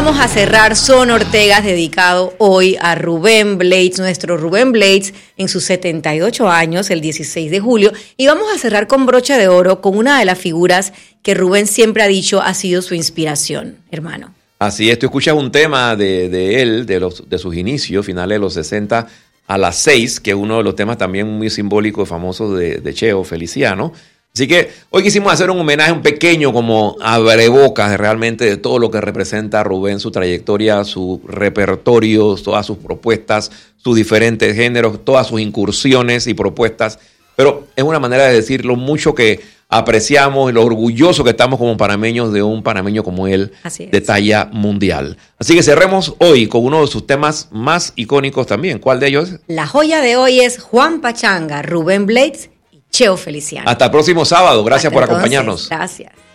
vamos a cerrar Son Ortegas, dedicado hoy a Rubén Blades, nuestro Rubén Blades, en sus 78 años, el 16 de julio. Y vamos a cerrar con broche de oro con una de las figuras que Rubén siempre ha dicho ha sido su inspiración, hermano. Así es, tú escuchas un tema de él, de sus inicios, finales de los 60 a las 6, que es uno de los temas también muy simbólicos y famosos de Cheo Feliciano. Así que hoy quisimos hacer un homenaje, un pequeño como abrebocas realmente de todo lo que representa Rubén, su trayectoria, su repertorio, todas sus propuestas, sus diferentes géneros, todas sus incursiones y propuestas. Pero es una manera de decir lo mucho que apreciamos y lo orgulloso que estamos como panameños de un panameño como él, de talla mundial. Así que cerremos hoy con uno de sus temas más icónicos también. ¿Cuál de ellos? La joya de hoy es Juan Pachanga, Rubén Blades, Cheo Feliciano. Hasta el próximo sábado. Gracias por acompañarnos. Gracias.